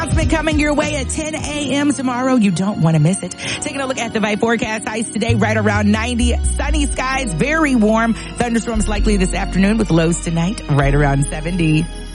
Announcement coming your way at 10 a.m. tomorrow. You don't want to miss it. Taking a look at the Vibe forecast. Highs today right around 90. Sunny skies, very warm. Thunderstorms likely this afternoon with lows tonight right around 70.